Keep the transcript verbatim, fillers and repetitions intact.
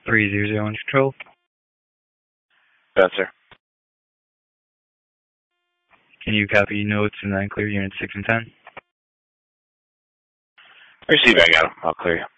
three zero zero on control. Yes, sir. Can you copy notes and then clear units six and ten? Receive, I got them. I'll clear you.